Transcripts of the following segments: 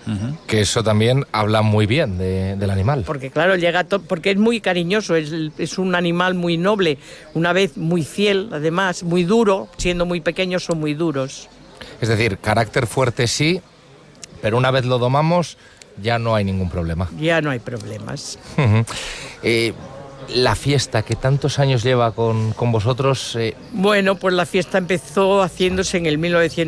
Que eso también habla muy bien del animal. Porque claro, porque es muy cariñoso, es un animal muy noble, una vez muy fiel, además, muy duro, siendo muy pequeños son muy duros. Es decir, carácter fuerte sí, pero una vez lo domamos ya no hay ningún problema. Ya no hay problemas. La fiesta que tantos años lleva con vosotros... Bueno, pues la fiesta empezó haciéndose en el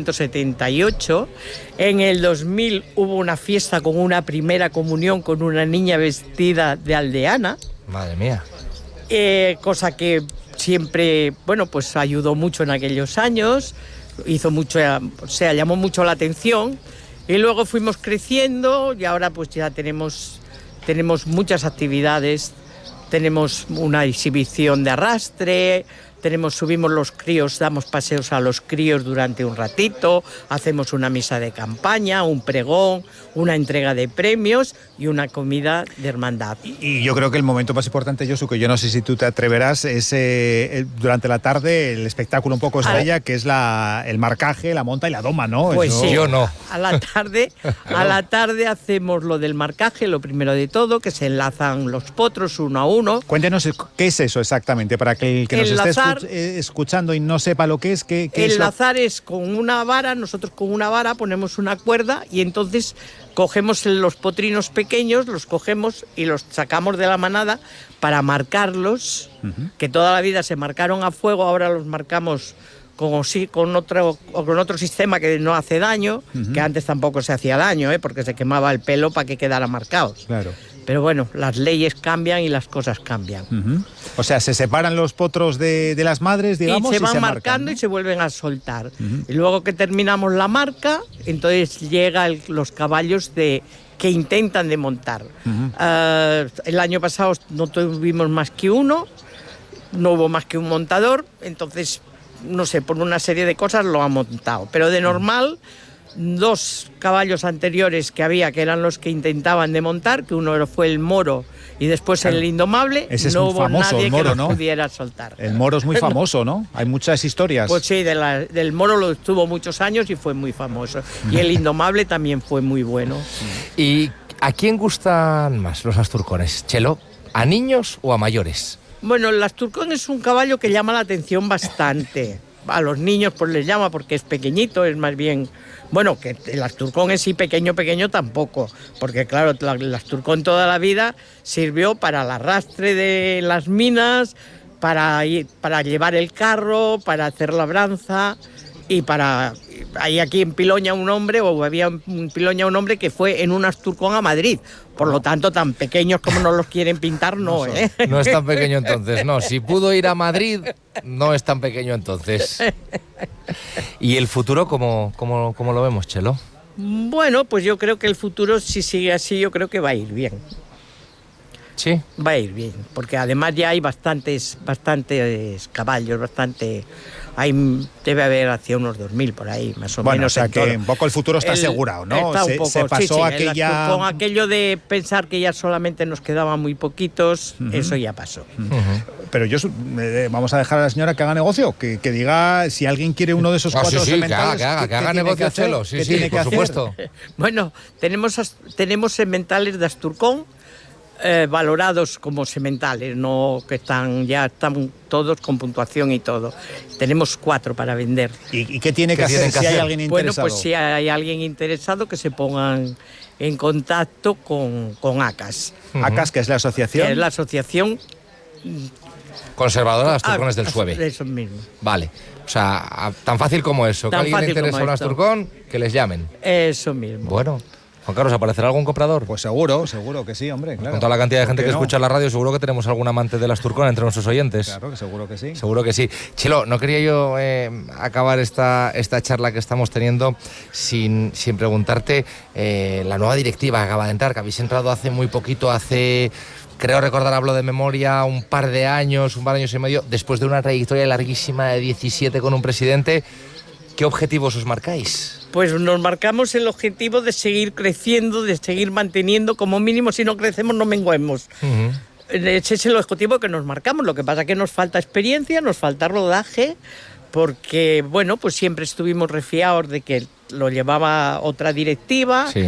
1978. En el 2000 hubo una fiesta con una primera comunión con una niña vestida de aldeana. Madre mía. Cosa que siempre, bueno, pues ayudó mucho en aquellos años. Hizo mucho, o sea, llamó mucho la atención. Y luego fuimos creciendo y ahora pues ya tenemos muchas actividades. Tenemos una exhibición de arrastre, subimos los críos, damos paseos a los críos durante un ratito, hacemos una misa de campaña, un pregón, una entrega de premios y una comida de hermandad. Y yo creo que el momento más importante, Josu, que yo no sé si tú te atreverás, es durante la tarde el espectáculo un poco estrella, que es el marcaje, la monta y la doma, ¿no? Pues eso... sí, yo no. A la tarde hacemos lo del marcaje, lo primero de todo, que se enlazan los potros uno a uno. Cuéntenos qué es eso exactamente, para que el que nos esté escuchando y no sepa lo que es. Enlazar es con una vara, nosotros con una vara ponemos una cuerda y entonces cogemos los potrinos pequeños, los cogemos y los sacamos de la manada para marcarlos, que toda la vida se marcaron a fuego, ahora los marcamos con otro sistema que no hace daño, que antes tampoco se hacía daño, porque se quemaba el pelo para que quedaran marcados. Claro. Pero bueno, las leyes cambian y las cosas cambian. O sea, se separan los potros de las madres, digamos, y se van marcan, marcando, ¿no? Y se vuelven a soltar. Y luego que terminamos la marca, entonces llegan los caballos que intentan de montar. El año pasado no tuvimos más que uno, no hubo más que un montador, entonces, no sé, por una serie de cosas lo ha montado. Pero de normal... 2 caballos anteriores que había, que eran los que intentaban de montar, que uno fue el Moro y después el Indomable, no hubo nadie que los pudiera soltar. El Moro es muy famoso, ¿no? Hay muchas historias. Pues sí, del Moro lo estuvo muchos años y fue muy famoso. Y el Indomable también fue muy bueno. ¿Y a quién gustan más los asturcones, Chelo? ¿A niños o a mayores? Bueno, el asturcón es un caballo que llama la atención bastante. A los niños pues les llama porque es pequeñito, es más bien... Bueno, que el asturcón es sí pequeño tampoco, porque claro, el asturcón toda la vida sirvió para el arrastre de las minas, para llevar el carro, para hacer labranza y para... Hay aquí en Piloña había en Piloña un hombre que fue en un asturcón a Madrid. Por lo tanto, tan pequeños como nos los quieren pintar, no, ¿eh? No es tan pequeño entonces, no. Si pudo ir a Madrid, no es tan pequeño entonces. ¿Y el futuro cómo lo vemos, Chelo? Bueno, pues yo creo que el futuro, si sigue así, yo creo que va a ir bien. Sí. Va a ir bien, porque además ya hay bastantes caballos, debe haber hacia unos 2000 por ahí, más o menos. O sea que un poco el futuro está asegurado, ¿no? Se pasó aquella... Con aquello de pensar que ya solamente nos quedaban muy poquitos, eso ya pasó. Pero vamos a dejar a la señora que haga negocio, que diga si alguien quiere uno de esos 4 sementales. Que haga negocio, Chelo, sí, por supuesto. Bueno, tenemos sementales de asturcón, valorados como sementales, no que están todos con puntuación y todo. Tenemos 4 para vender. ¿Y qué tiene que hacer si hay alguien interesado? Bueno, pues si hay alguien interesado, que se pongan en contacto con ACAS. ¿ACAS, que es la asociación? Que es la asociación conservadora de asturcones del Sueve. Eso mismo. Vale. O sea, tan fácil como eso. Que a alguien le interesa un asturcón, que les llamen. Eso mismo. Bueno. Juan Carlos, ¿aparecerá algún comprador? Pues seguro que sí, hombre, claro. Con toda la cantidad de gente que escucha la radio, seguro que tenemos algún amante del asturcón entre nuestros oyentes. Claro, que seguro que sí. Seguro que sí. Chelo, no quería yo acabar esta charla que estamos teniendo sin preguntarte la nueva directiva que acaba de entrar, que habéis entrado hace muy poquito, creo recordar, hablo de memoria, un par de años y medio, después de una trayectoria larguísima de 17 con un presidente. ¿Qué objetivos os marcáis? Pues nos marcamos el objetivo de seguir creciendo, de seguir manteniendo, como mínimo, si no crecemos no menguemos. Ese es el objetivo que nos marcamos. Lo que pasa es que nos falta experiencia, nos falta rodaje, porque, bueno, pues siempre estuvimos refiados de que lo llevaba otra directiva. Sí.